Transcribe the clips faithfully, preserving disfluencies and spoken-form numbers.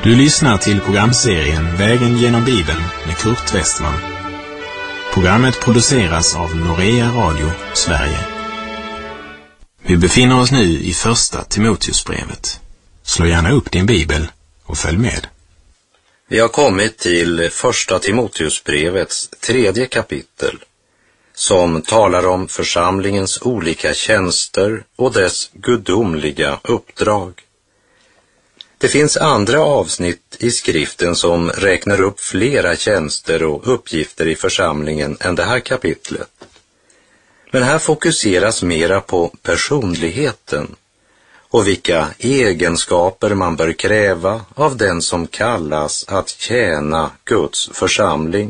Du lyssnar till programserien Vägen genom Bibeln med Kurt Westman. Programmet produceras av Norea Radio, Sverige. Vi befinner oss nu i första Timoteusbrevet. Slå gärna upp din bibel och följ med. Vi har kommit till första Timoteusbrevets tredje kapitel, som talar om församlingens olika tjänster och dess gudomliga uppdrag. Det finns andra avsnitt i skriften som räknar upp flera tjänster och uppgifter i församlingen än det här kapitlet. Men här fokuseras mera på personligheten och vilka egenskaper man bör kräva av den som kallas att tjäna Guds församling.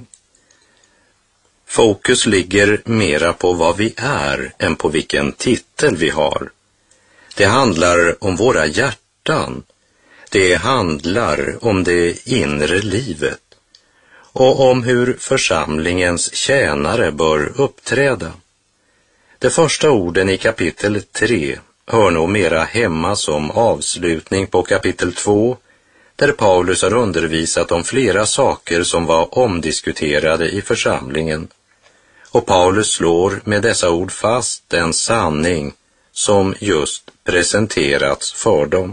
Fokus ligger mera på vad vi är än på vilken titel vi har. Det handlar om våra hjärtan. Det handlar om det inre livet och om hur församlingens tjänare bör uppträda. De första orden i kapitel tre hör nog mera hemma som avslutning på kapitel två, där Paulus har undervisat om flera saker som var omdiskuterade i församlingen. Och Paulus slår med dessa ord fast den sanning som just presenterats för dem.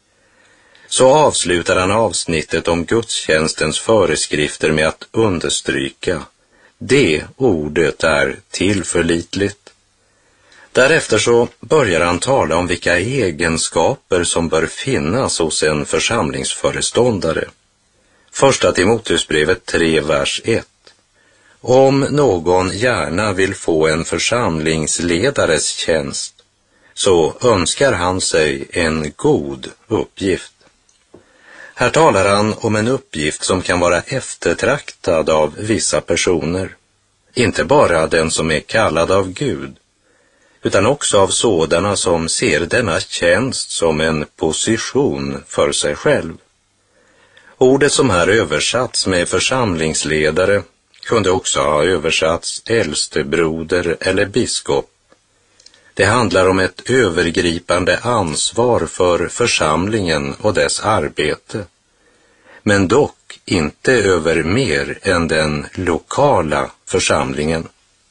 Så avslutar han avsnittet om gudstjänstens föreskrifter med att understryka: det ordet är tillförlitligt. Därefter så börjar han tala om vilka egenskaper som bör finnas hos en församlingsföreståndare. Första Timoteusbrevet tre, vers ett. Om någon gärna vill få en församlingsledares tjänst, så önskar han sig en god uppgift. Här talar han om en uppgift som kan vara eftertraktad av vissa personer. Inte bara den som är kallad av Gud, utan också av sådana som ser denna tjänst som en position för sig själv. Ordet som här översatts med församlingsledare kunde också ha översatts äldstebroder eller biskop. Det handlar om ett övergripande ansvar för församlingen och dess arbete, men dock inte över mer än den lokala församlingen.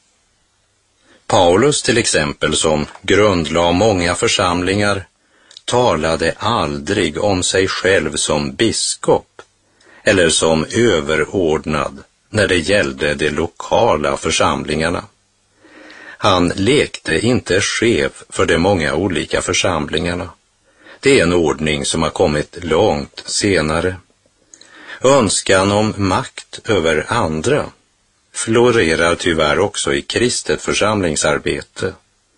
Paulus till exempel, som grundlade många församlingar, talade aldrig om sig själv som biskop eller som överordnad när det gällde de lokala församlingarna. Han lekte inte chef för de många olika församlingarna. Det är en ordning som har kommit långt senare. Önskan om makt över andra florerar tyvärr också i kristet församlingsarbete.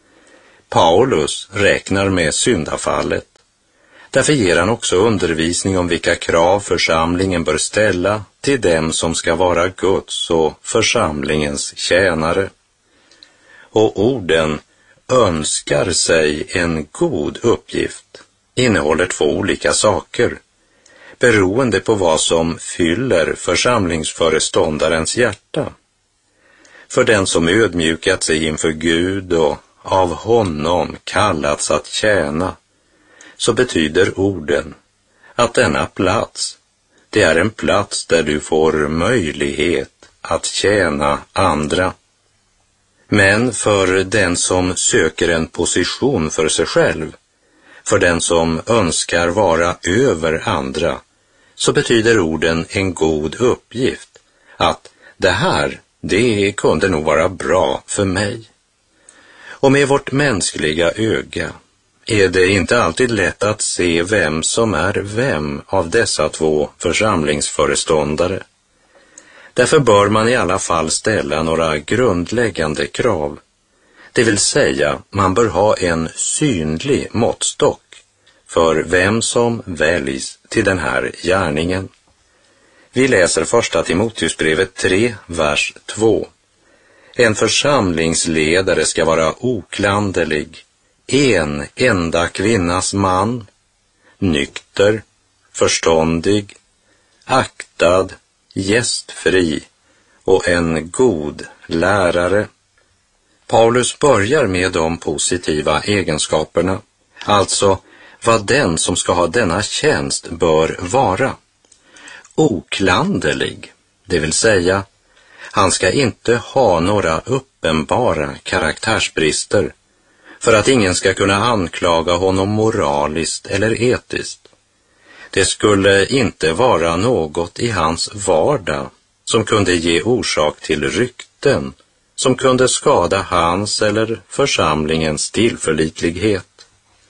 Paulus räknar med syndafallet. Därför ger han också undervisning om vilka krav församlingen bör ställa till dem som ska vara Guds och församlingens tjänare. Och orden önskar sig en god uppgift innehåller två olika saker, beroende på vad som fyller församlingsföreståndarens hjärta. För den som ödmjukat sig inför Gud och av honom kallats att tjäna, så betyder orden att denna plats, det är en plats där du får möjlighet att tjäna andra. Men för den som söker en position för sig själv, för den som önskar vara över andra, så betyder orden en god uppgift, att det här, det kunde nog vara bra för mig. Och med vårt mänskliga öga är det inte alltid lätt att se vem som är vem av dessa två församlingsföreståndare. Därför bör man i alla fall ställa några grundläggande krav. Det vill säga, man bör ha en synlig måttstock för vem som väljs till den här gärningen. Vi läser första Timoteusbrevet tre, vers två. En församlingsledare ska vara oklanderlig, en enda kvinnas man, nykter, förståndig, aktad, gästfri och en god lärare. Paulus börjar med de positiva egenskaperna, alltså vad den som ska ha denna tjänst bör vara. oklanderlig, det vill säga han ska inte ha några uppenbara karaktärsbrister för att ingen ska kunna anklaga honom moraliskt eller etiskt. Det skulle inte vara något i hans vardag som kunde ge orsak till rykten som kunde skada hans eller församlingens tillförlitlighet.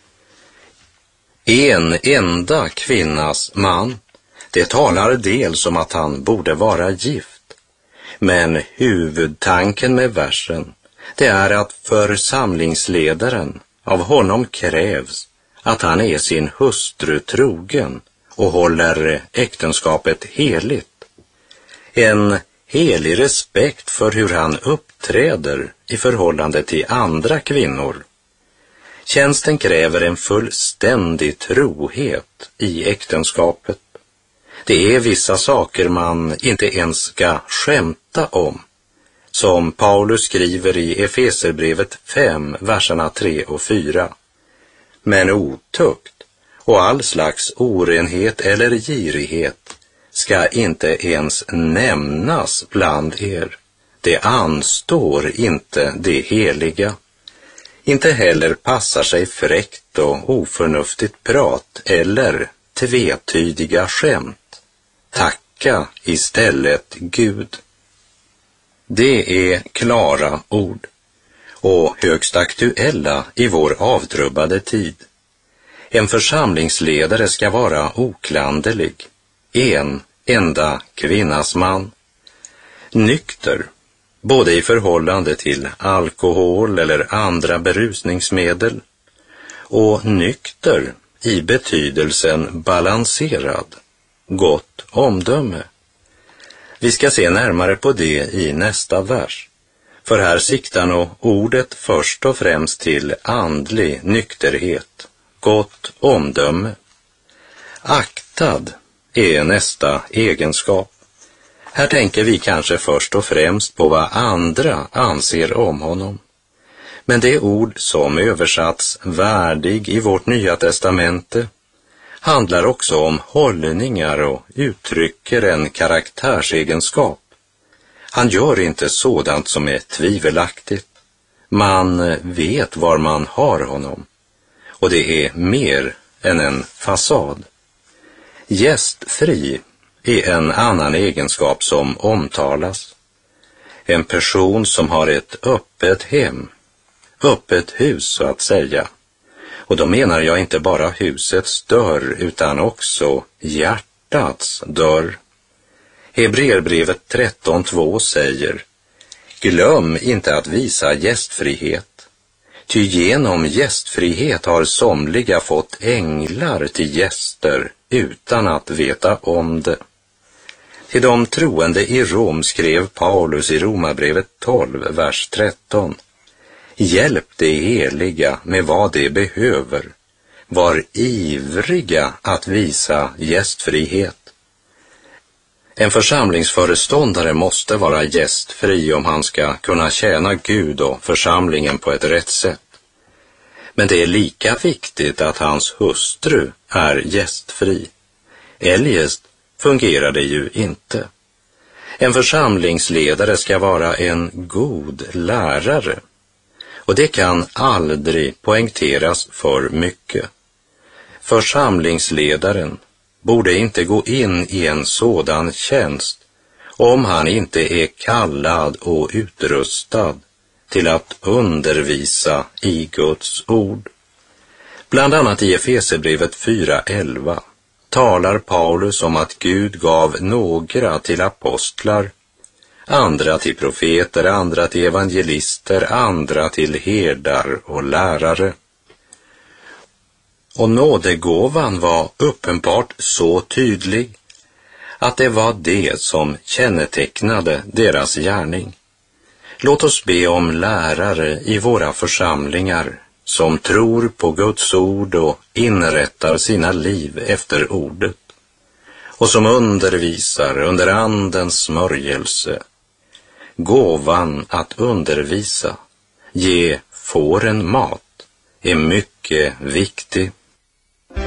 En enda kvinnas man, det talar dels om att han borde vara gift, men huvudtanken med versen, det är att församlingsledaren av honom krävs att han är sin hustru trogen och håller äktenskapet heligt. En helig respekt för hur han uppträder i förhållande till andra kvinnor. Tjänsten kräver en fullständig trohet i äktenskapet. Det är vissa saker man inte ens ska skämta om, som Paulus skriver i Efeserbrevet fem, verserna tre och fyra. Men otukt och all slags orenhet eller girighet ska inte ens nämnas bland er. Det anstår inte det heliga. Inte heller passar sig fräckt och oförnuftigt prat eller tvetydiga skämt. Tacka istället Gud. Det är klara ord och högst aktuella i vår avtrubbade tid. En församlingsledare ska vara oklanderlig, en enda kvinnas man. Nykter, både i förhållande till alkohol eller andra berusningsmedel, och nykter i betydelsen balanserad, gott omdöme. Vi ska se närmare på det i nästa vers, för här siktar nog ordet först och främst till andlig nykterhet, gott omdöme. Aktad är nästa egenskap. Här tänker vi kanske först och främst på vad andra anser om honom. Men det ord som översatts värdig i vårt nya testamente handlar också om hållningar och uttrycker en karaktärsegenskap. Han gör inte sådant som är tvivelaktigt. Man vet var man har honom. Och det är mer än en fasad. Gästfri är en annan egenskap som omtalas. En person som har ett öppet hem, öppet hus så att säga. Och då menar jag inte bara husets dörr utan också hjärtats dörr. Hebreerbrevet tretton två säger: glöm inte att visa gästfrihet. Ty genom gästfrihet har somliga fått änglar till gäster utan att veta om det. Till de troende i Rom skrev Paulus i Romarbrevet tolv, vers tretton: hjälp det heliga med vad det behöver. Var ivriga att visa gästfrihet. En församlingsföreståndare måste vara gästfri om han ska kunna tjäna Gud och församlingen på ett rätt sätt. Men det är lika viktigt att hans hustru är gästfri. Eljest fungerar det ju inte. En församlingsledare ska vara en god lärare. Och det kan aldrig poängteras för mycket. Församlingsledaren borde inte gå in i en sådan tjänst om han inte är kallad och utrustad till att undervisa i Guds ord. Bland annat i Efeserbrevet fyra elva talar Paulus om att Gud gav några till apostlar, andra till profeter, andra till evangelister, andra till herdar och lärare. Och nådegåvan var uppenbart så tydlig att det var det som kännetecknade deras gärning. Låt oss be om lärare i våra församlingar som tror på Guds ord och inrättar sina liv efter ordet och som undervisar under andens smörjelse. Gåvan att undervisa, ge fåren mat, är mycket viktig.